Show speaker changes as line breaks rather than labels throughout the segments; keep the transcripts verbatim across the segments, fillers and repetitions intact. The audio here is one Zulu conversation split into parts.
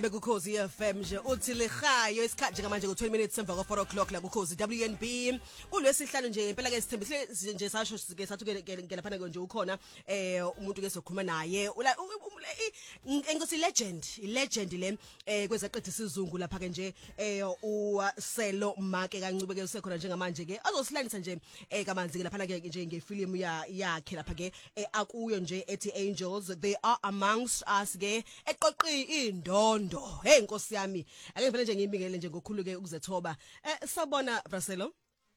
Bekukhozi F M nje uthi lihayo isikhathi nje manje ku twenty minutes emva ko four o'clock la kukhozi W N B kulwesihlanu nje impela ke sithembisile nje sasho sike sathu ke ngelaphana nje ukhona eh umuntu ke sokhuluma naye enkosi legend legend le eh kwezaqedisa isizungu lapha ke nje eh uSelo Make kancube ke usekhona njengamanje ke azosilandisa nje eh kamanzi ke laphana ke nje ngefilimu yakhe lapha ke akuyo nje ethi Angels They Are Amongst Us ke eqoqi indondo hey nkosi yami ake ngivele nje ngiyibingele nje ngokhuluke ukuzethoba eh sabona Braselo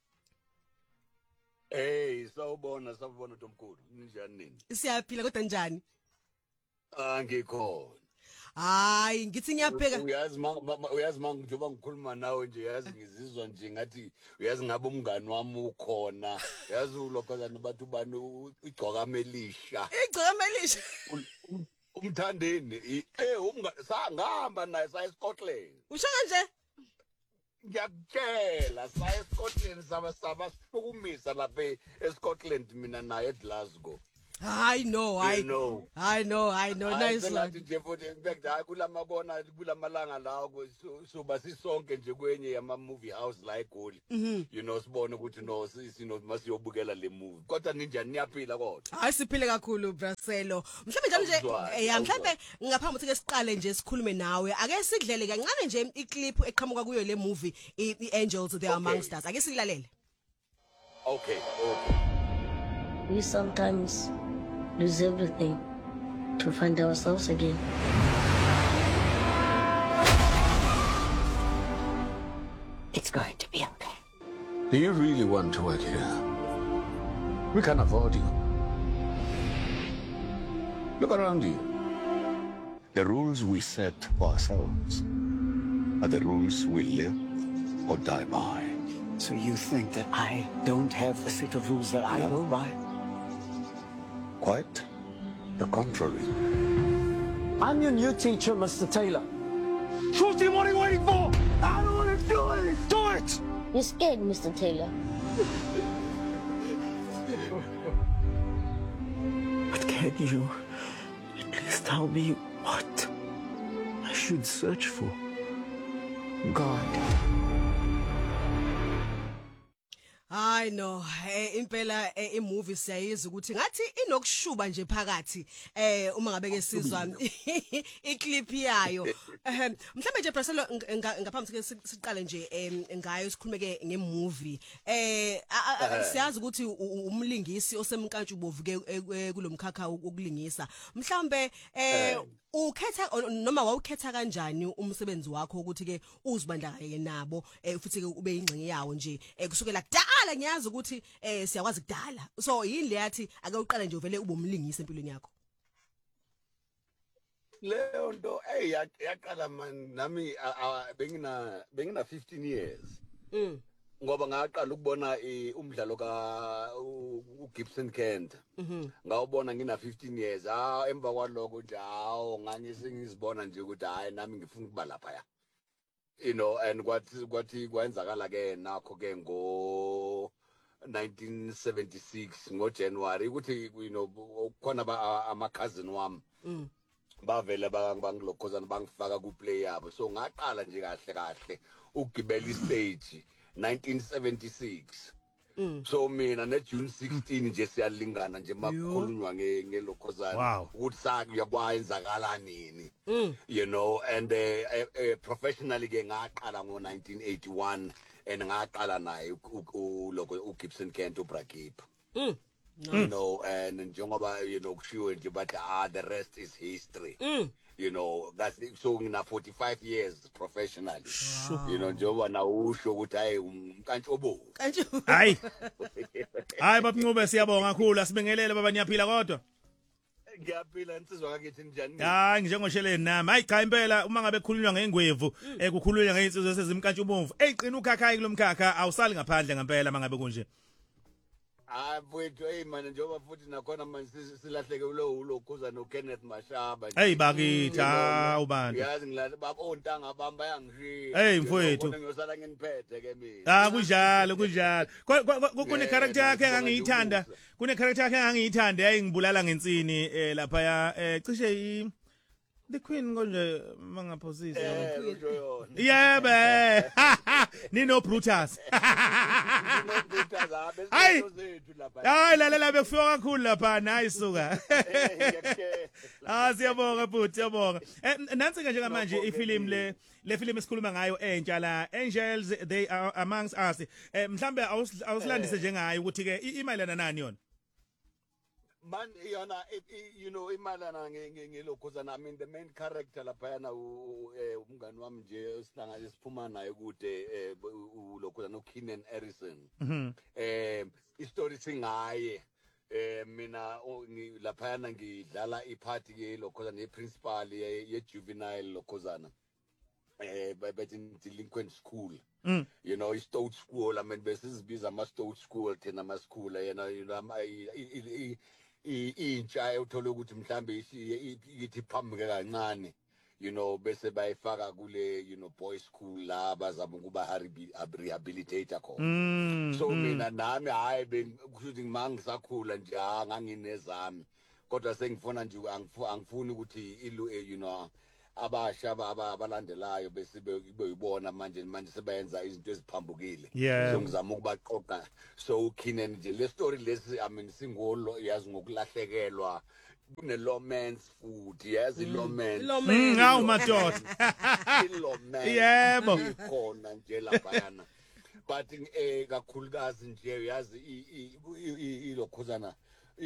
Hey sawubona sawubona Ntomkhulu njani nini
siyaphila kodwa njani
angikhona
hayi ngithi ngiyapheka
uyazi uyazi manje njengoba ngikhuluma nawe nje yazi ngizizwa nje ngathi uyazi ngabe umngani wami ukhona yazi ulokhazana bathu bani igcoka melisha
igcoka melisha
umthandeni eh umngani sangihamba naye sa eScotland
usho kanje
ngiyakutshela sa eScotland saba saba sifukumisa lapha eScotland mina naye eGlasgow
I know I
know
I know I know nice
la nje futhi ngibekade hayi kulamabona kulamalanga lawo soba sisonke nje kwenye yama movie house la eGoli you know sibone ukuthi no sino masiyobukela le movie kodwa ninjani niyaphila kodwa
hayi siphile kakhulu Braselo mhlambe njalo nje eh mhlambe ngaphambi ukuthi ke siqale nje sikhulume nawe ake sidlele kancane nje iclip eqhamuka kuyo le movie iAngels They Are Amongst Us ake silalele
okay okay
we sometimes lose everything to find ourselves again.
It's going to be okay.
Do you really want to work here? We can afford you. Look around you. The rules we set for ourselves are the rules we live or die by.
So you think that I don't have a set of rules that I go by?
Quite the contrary.
I'm your new teacher, Mister Taylor. Shoot him, what are you waiting for? I don't want to do it! Do it!
You're scared, Mister Taylor.
But can you please tell me what I should search for? God.
I know eh impela eh imovie siyayiza ukuthi ngathi inokushuba nje phakathi eh uma ngabe ke sizwa iclip yayo eh mhlambe nje Braselo ngaphambi ke siqale nje ngayo sikhulumeke ngemovie eh siyazi ukuthi umlingisi osemnkantshubovu ke kulomkhakha ukulingisa mhlambe eh ukhetha noma wawukhetha kanjani umsebenzi wakho ukuthi ke uzibandakanye nabo eh futhi ke ube ingxenye yawo nje kusukela kudala ngiyazi ukuthi eh siyakwazi kudala so yini le yathi ake uqale nje uvele ube umlingisi empilweni yakho
leyo nto hey yaqala man nami bengina bengina fifteen years
mm
ngoba ngaqala ukubona umdlalo ka uGibson Kent ngawubona ngina fifteen years ah emva kwaloko nje hawo nganye sengizibona nje ukuthi hayi nami ngifuna ukuba lapha ya you know and kwathi kwathi kwenzakala ke nakho ke ngo nineteen seventy-six ngo January ukuthi you know khona ama cousin wami bavela bangilokhozana bangifaka ku play yabo so ngaqala nje kahle kahle ukugibela istage nineteen seventy-six
mm.
So mina ne June sixteen nje siyalingana nje makhulunywa ngelokhozana ukuthi sa yakwaenzakala nini
mm.
you know and uh, uh, uh, professionally ke ngaqala ngo nineteen eighty-one and ngaqala naye uloko uGibson Kent uBrakip
mm.
no. You know and njengoba you know kushiwo nje but ah the rest is history
mm.
You know that's so ngina forty-five years professionally
wow.
You know njengoba na usho ukuthi hayi umkantshobo
kantshobo
hayi hayi babuncube siyabonga kakhulu asibingelele baba niyaphila kodwa
ngiyaphila insizwa ngakithi njani
hayi njengosheleni nami hayi cha impela uma ngabe khulunywa ngengwevu ekukhulunywa ngeinsizwe esezimkantshubovu eyiqina ukhakhayi kulomkhakha awusali ngaphandle ngempela mangabe kunje
Ah mfowethu hey man njengoba futhi nakhona manje silahleke lo ulokhuza no Kenneth Mashaba
hey bakithi ha ubantu
yazi ngilala babontanga bami bayangishiya
hey mfowethu
ngiyosala nginiphethe ke mina
ah kunjalo kunjalo kune character yakhe engangiyithanda kune character yakhe engangiyithanda yayingibulala ngensini lapha ya cishe the queen konje mangaphosisa
eh usho yona
yebe nino Brutus
Nobutaza
Hayi.
bese zethu lapha
hayi lalela bekufika kakhulu lapha hayi suka
ngiyakhe
ah siyabonga futhi siyabonga Eh, nansi ke njengamanje ifilm le le film esikhuluma ngayo entsha la Angels They Are Amongst Us eh mhlambe awusilandise njengayo ukuthi ke imayelana nani yona
man yona it- i- you know imalana ngelokhuzana I mean the main character lapha yana umngani wami nje sihlangana siphuma naye kude ulokhuzana uKeenan Harrison eh istory singaye eh mina o- ngi- lapha yana ngidlala ipart ke lokhuzana yeprincipal ye ye juvenile lokhuzana eh bathi delinquent school you know i-stout school I mean besizibiza ama-stout school thina ama-school yena you know ama- i- i- i- i- intsha uthola ukuthi mhlambe isi- ithi phambuke kancane you know bese bayifaka kule you know boys school la bazama ukuba rehabilitator khona so mina nami hayi bekuthi mangisakhula nje ha nganginezami kodwa sengifuna nje angifu- angifuni ukuthi ilu eh, you know abasha aba- aba- abalandelayo bese be- beyibona manje manje sebenza izinto eziphambukile
Yeah.
so ngizama ukubaqoqa so uKeenan nje le story lesi I mean singolo yazi ngokulahlekelwa kune romance futhi yazi romance
Mm, hawu madoda
ilomance
Yebo.
ikhona nje laphayana but eh kakhulukazi nje yazi ilokhuzana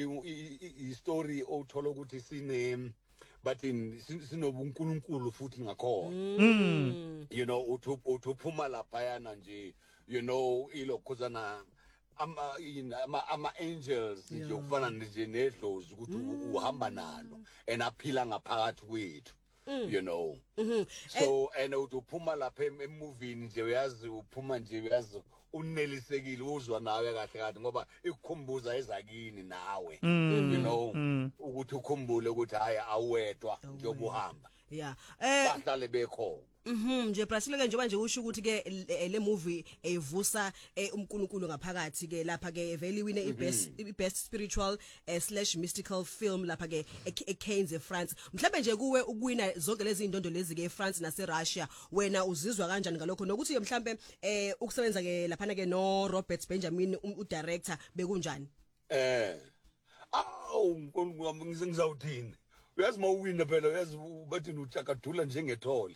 i story othola ukuthi sine but in sinobunkulunkulu futhi ngakhona you know uthi uthi uphuma laphayana nje you know ilokhuzana ama yini, ama ama angels nje ukufana nje nedlozi ukuthi u- uhamba nalo and aphila ngaphakathi kwethu you know so and uthi uphuma lapha em- emovini nje uyazi uphuma nje uyazi unelisekile uzwa nawe kahle kahle ngoba ikukhumbuza ezakini nawe you know ukuthi ukhumbule ukuthi hayi awedwa njengoba uhamba
yeah eh
bahlale bekhona
Mhm nje Brazil ke njengoba nje usho ukuthi ke le le movie evusa eh, uNkulunkulu ngaphakathi ke lapha ke vele wine ibest ibest spiritual eh, slash mystical film lapha ke eCannes eFrance mhlawumbe nje kuwe ukuwina zonke lezi indondo lezi ke eFrance nase Russia wena uzizwa kanjani ngalokho nokuthi ke mhlawumbe eh ukusebenza ke lapha ke no Robert Benjamin u director bekunjani
eh awu uNkulunkulu wami ngizawuthini uyazi mawuwina phela uyazi bathi uthakadula njengethole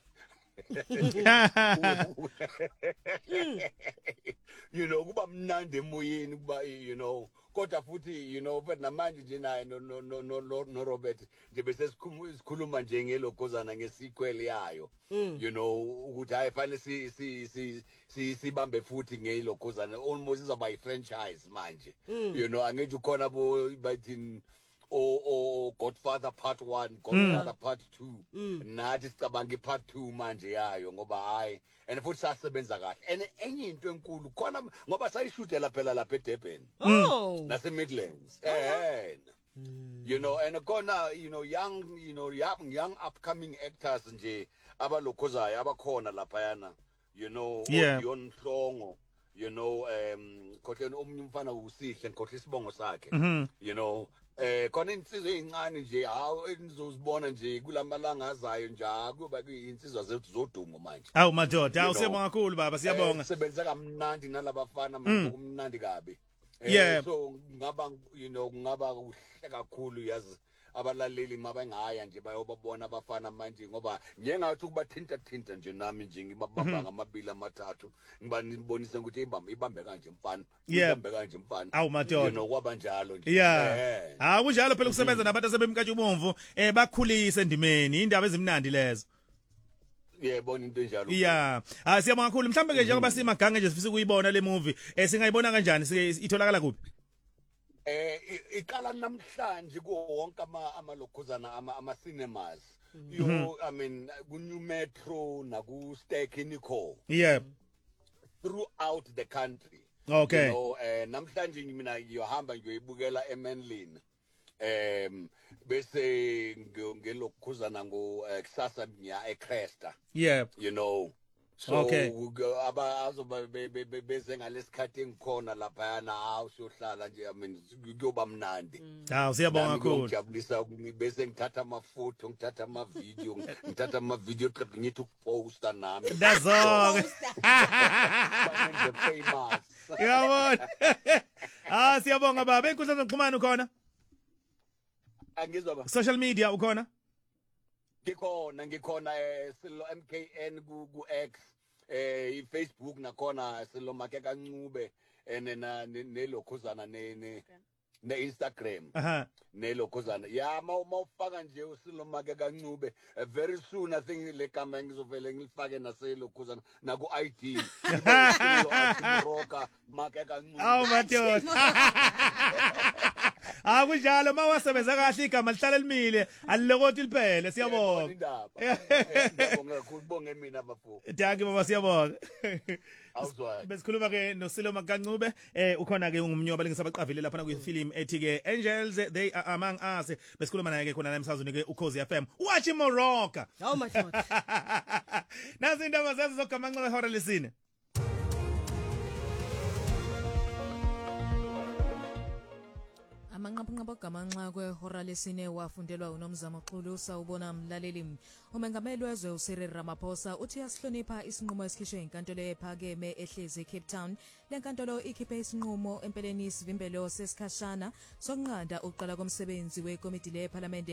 you know kuba mnandi emoyeni kuba you know kodwa futhi you know but namanje nje naye no no no no no no Robert nje bese sikhuluma nje ngelokhozana ngesequel yayo you know ukuthi hayi fanele si si si si sibambe futhi ngelokhozana almost izaba yi franchise manje you know angithi khona bo bathi or or Godfather part one Godfather part two nathi sicabanga part two manje yayo ngoba hayi and futhi sasebenza kahle and enye into enkulu khona ngoba sayishudela phela lapha eDurban
oh
nase Midlands eh you know and khona you know young you know young young upcoming actors nje abalokhozayo abakhona lapha yana you know
Yeah.
Dion Hlongo you know um khohleni omunye umfana usihle ngikhohle isibongo sakhe you know eh khona insizwe ezincane nje hawo enizozibona nje kulamalanga azayo nja kuba kuyinsizwa zethu zodumo manje
Awu madoda
You
awu
know.
siyabonga kakhulu baba siyabonga
sebenza kamnandi nalabafana manje kumnandi kabi Eh,
Yeah.
so ngaba you know ngaba kuhle kakhulu yazi abalaleli mabangaya nje bayobabona abafana manje ngoba njengathi ukubathinta thinta nje nami nje ngibabamba ngamabili amathathu ngiba nibonise ukuthi ibambe ibambe kanje mfana
Yeah.
ibambe kanje mfana
Awu madoda.
you know kwaba njalo nje
Yeah.
Eh.
Ah kunjalo phela ukusebenza nabantu asebemkatshubomvu eh bakhulise endimeni indaba ezimnandi lezo.
yebona into enjalo
Yeah. Ah siyabonga kakhulu mhlambe ke njengoba simagange nje sifisa ukuyibona le movie eh singayibona kanjani sike itholakala kuphi?
eh i- iqala namhlanje kuwo wonke ama amalokhuzana ama ama cinemas you I mean ku New Metro na ku Stack Nico
Yeah.
throughout the country
Okay.
you know eh namhlanje mina ngiyohamba ngiyoyibukela eManlin em bese ngelokhuzana ngo eh, kusasa ngiya eCresta
Yeah.
you know so
Okay.
aba azoba beze ngalesikhathi engikhona lapha yana hawu siyohlala nje I mean kuyoba mnandi
Hawu siyabonga kakhulu.
ngijabulisa bese ngithatha amafutho ngithatha ama video ngithatha ama video clip ngithi ukuposta nami
That's all.
Bangenze famous
Yabona. Ah siyabonga baba enkundla zokuxhumana ukhona?
angizwa ba
Social media ukhona?
ngikhona ngikhona eh silo M K N ku ku X eh iFacebook nakhona silo make kancube ene na nelokhuzana ne ne Instagram
Aha.
nelokhuzana ya mawufaka nje usilo make kancube very soon I think le kama ngizovele ngilifake naselokhuzana na ku I D roka make kancube
Awu madoda. Akunjalo mawasebenza kahle igama lihlala limile alilokothi liphele siyabonga.
indaba ngiyabonga kakhulu bonge mina bafo
Danke baba siyabonga.
awuzwa
Besikhuluma ke noSilo Makancube eh ukhona ke ungumnyoba lengisabaqavile lapha na kuyifilm ethi ke Angels They Are Among Us besikhuluma naye ke khona la emsazweni ke uKhosi F M watch Moroka
Hawu madoda.
Nazi indaba zazo zogamanxa ehora lesine.
Amanqaphanqapha gamanxa kwehora lesine wafundelwa uNomzamo Xulu sawubona mlaleli. Umengameli wezwe uCyril Ramaphosa uthi yasihlonipha isinqumo esikhishwe inkantolo ephakeme ehlezi eCape Town. Lenkantolo ikhiphe isinqumo empeleni isivimbelo sesikhashana sokunqanda ukuqala komsebenzi wekomiti leParliament